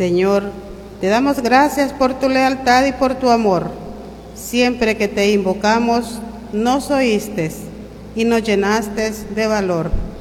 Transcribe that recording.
Señor, te damos gracias por tu lealtad y por tu amor. Siempre que te invocamos, nos oíste y nos llenaste de valor.